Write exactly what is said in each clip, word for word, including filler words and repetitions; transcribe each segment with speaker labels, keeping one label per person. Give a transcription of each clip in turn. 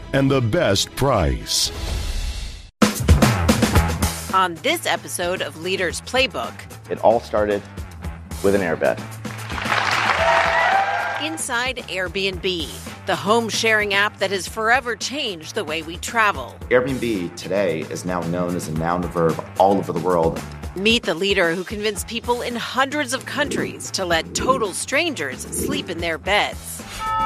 Speaker 1: and the best price.
Speaker 2: On this episode of Leaders Playbook,
Speaker 3: it all started with an airbed.
Speaker 2: Inside Airbnb, the home-sharing app that has forever changed the way we travel.
Speaker 3: Airbnb today is now known as a noun and verb all over the world.
Speaker 2: Meet the leader who convinced people in hundreds of countries to let total strangers sleep in their beds.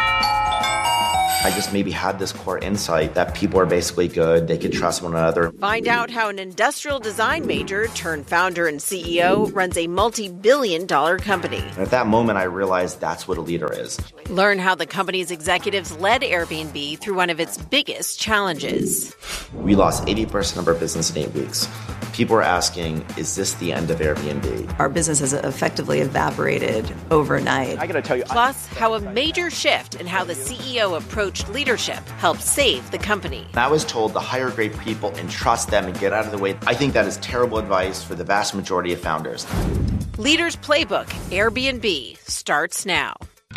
Speaker 3: I just maybe had this core insight that people are basically good, they can trust one another.
Speaker 2: Find out how an industrial design major turned founder and C E O runs a multi-billion dollar company.
Speaker 3: And at that moment, I realized that's what a leader is.
Speaker 2: Learn how the company's executives led Airbnb through one of its biggest challenges.
Speaker 3: We lost eighty percent of our business in eight weeks. People are asking, is this the end of Airbnb?
Speaker 4: Our business has effectively evaporated overnight.
Speaker 3: I gotta tell you.
Speaker 2: Plus, how a major shift in how the C E O approached leadership helped save the company.
Speaker 3: I was told to hire great people and trust them and get out of the way. I think that is terrible advice for the vast majority of founders.
Speaker 2: Leaders Playbook, Airbnb, starts now.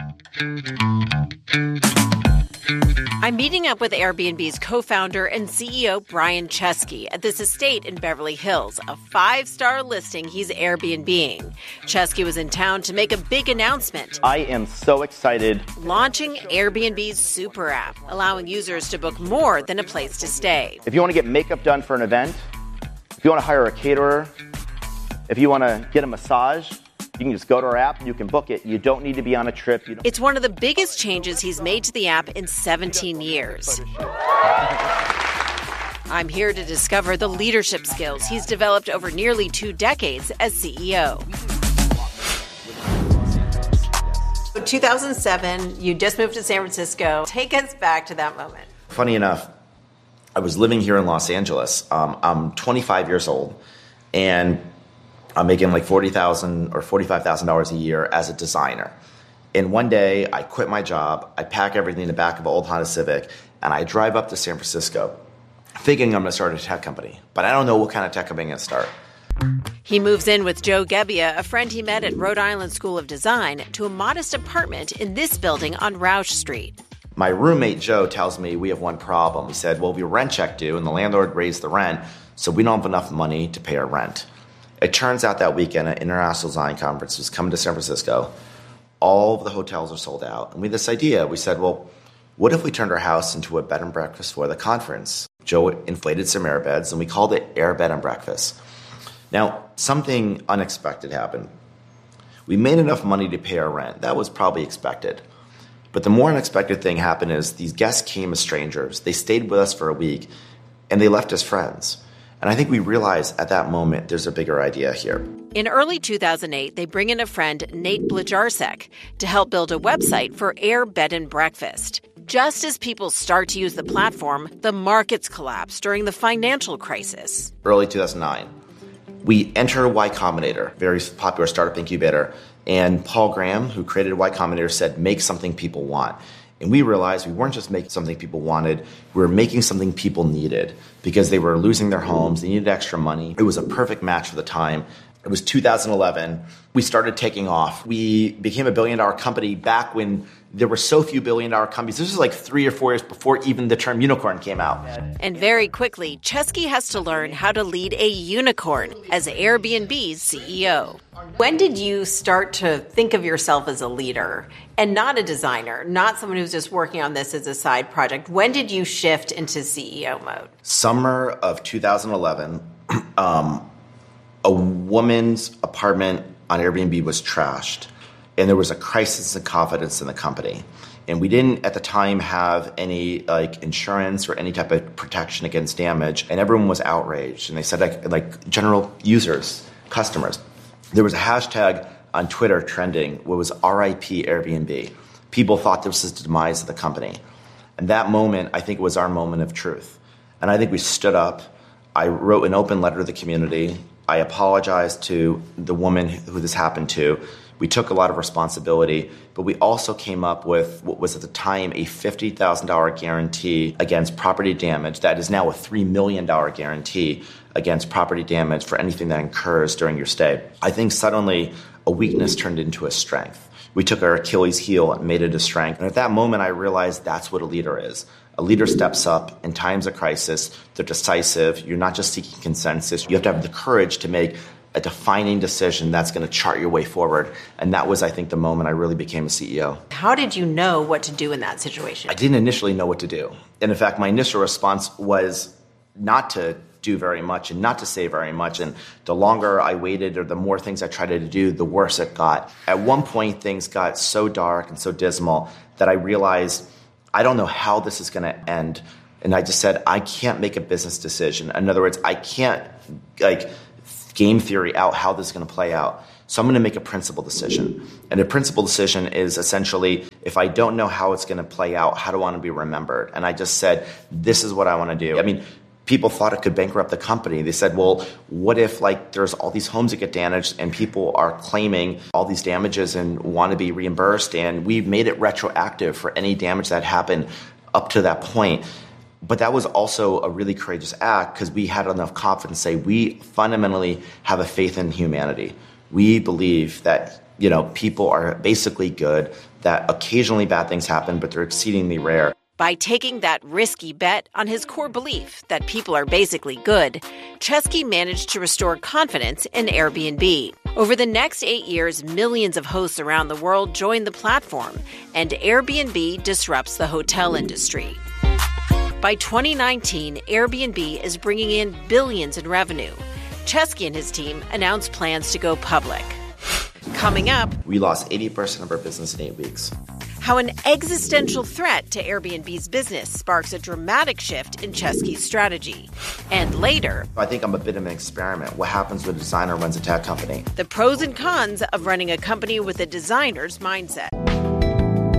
Speaker 2: I'm meeting up with Airbnb's co-founder and C E O Brian Chesky at this estate in Beverly Hills, a five-star listing he's Airbnb-ing. Chesky was in town to make a big announcement.
Speaker 3: I am so excited.
Speaker 2: Launching Airbnb's super app, allowing users to book more than a place to stay.
Speaker 3: If you want to get makeup done for an event, if you want to hire a caterer, if you want to get a massage, you can just go to our app and you can book it. You don't need to be on a trip. You don't-
Speaker 2: It's one of the biggest changes he's made to the app in seventeen years. I'm here to discover the leadership skills he's developed over nearly two decades as C E O. two thousand seven, you just moved to San Francisco. Take us back to that moment.
Speaker 3: Funny enough, I was living here in Los Angeles. Um, I'm twenty-five years old, and I'm making like forty thousand dollars or forty-five thousand dollars a year as a designer. And one day, I quit my job, I pack everything in the back of an old Honda Civic, and I drive up to San Francisco, thinking I'm going to start a tech company. But I don't know what kind of tech company I'm going to start.
Speaker 2: He moves in with Joe Gebbia, a friend he met at Rhode Island School of Design, to a modest apartment in this building on Roush Street.
Speaker 3: My roommate, Joe, tells me we have one problem. He said, well, we have rent check due, and the landlord raised the rent, so we don't have enough money to pay our rent. It turns out that weekend, an International Design Conference was coming to San Francisco. All of the hotels are sold out. And we had this idea. We said, well, what if we turned our house into a bed and breakfast for the conference? Joe inflated some air beds, and we called it Air Bed and Breakfast. Now, something unexpected happened. We made enough money to pay our rent. That was probably expected. But the more unexpected thing happened is these guests came as strangers. They stayed with us for a week, and they left as friends. And I think we realized at that moment there's a bigger idea here.
Speaker 2: In early two thousand eight, they bring in a friend, Nate Blajarsek, to help build a website for Air Bed and Breakfast. Just as people start to use the platform, the markets collapse during the financial crisis.
Speaker 3: Early two thousand nine, we entered Y Combinator, very popular startup incubator. And Paul Graham, who created Y Combinator, said, make something people want. And we realized we weren't just making something people wanted, we were making something people needed because they were losing their homes, they needed extra money. It was a perfect match for the time. It was two thousand eleven. We started taking off. We became a billion dollar company back when there were so few billion dollar companies. This was like three or four years before even the term unicorn came out.
Speaker 2: And very quickly, Chesky has to learn how to lead a unicorn as Airbnb's C E O. When did you start to think of yourself as a leader and not a designer, not someone who's just working on this as a side project? When did you shift into C E O mode?
Speaker 3: Summer of two thousand eleven, um, a woman's apartment on Airbnb was trashed, and there was a crisis in confidence in the company. And we didn't at the time have any like insurance or any type of protection against damage, and everyone was outraged. And they said like, like general users, customers. There was a hashtag on Twitter trending, what was R I P Airbnb. People thought this was the demise of the company. And that moment, I think, was our moment of truth. And I think we stood up. I wrote an open letter to the community. I apologized to the woman who this happened to. We took a lot of responsibility, but we also came up with what was at the time a fifty thousand dollars guarantee against property damage. That is now a three million dollars guarantee against property damage for anything that incurs during your stay. I think suddenly a weakness turned into a strength. we took our Achilles heel and made it a strength. And at that moment, I realized that's what a leader is. A leader steps up in times of crisis. They're decisive. You're not just seeking consensus. You have to have the courage to make a defining decision that's going to chart your way forward. And that was, I think, the moment I really became a C E O.
Speaker 2: How did you know what to do in that situation?
Speaker 3: I didn't initially know what to do. And in fact, my initial response was not to do very much and not to say very much. And the longer I waited or the more things I tried to do, the worse it got. At one point, things got so dark and so dismal that I realized I don't know how this is going to end. And I just said, I can't make a business decision. In other words, I can't like game theory out how this is going to play out. So I'm going to make a principal decision. And the principal decision is essentially, if I don't know how it's going to play out, how do I want to be remembered? And I just said, this is what I want to do. I mean, people thought it could bankrupt the company. They said, well, what if like there's all these homes that get damaged and people are claiming all these damages and want to be reimbursed, and we've made it retroactive for any damage that happened up to that point. But that was also a really courageous act because we had enough confidence to say we fundamentally have a faith in humanity. We believe that, you know, people are basically good, that occasionally bad things happen, but they're exceedingly rare.
Speaker 2: By taking that risky bet on his core belief that people are basically good, Chesky managed to restore confidence in Airbnb. Over the next eight years, millions of hosts around the world joined the platform, and Airbnb disrupts the hotel industry. By twenty nineteen, Airbnb is bringing in billions in revenue. Chesky and his team announced plans to go public. Coming up,
Speaker 3: we lost eighty percent of our business in eight weeks.
Speaker 2: How an existential threat to Airbnb's business sparks a dramatic shift in Chesky's strategy. And later,
Speaker 3: I think I'm a bit of an experiment. What happens when a designer runs a tech company?
Speaker 2: The pros and cons of running a company with a designer's mindset.